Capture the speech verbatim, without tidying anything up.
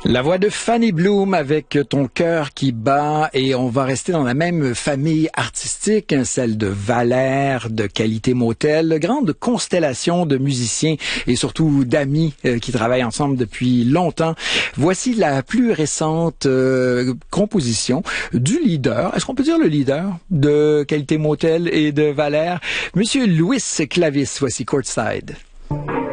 La voix de Fanny Bloom avec Ton cœur qui bat, et on va rester dans la même famille artistique, hein, celle de Valère, de Qualité Motel, grande constellation de musiciens et surtout d'amis euh, qui travaillent ensemble depuis longtemps. Voici la plus récente euh, composition du leader, est-ce qu'on peut dire le leader de Qualité Motel et de Valère, Monsieur Louis Clavis. Voici Courtside.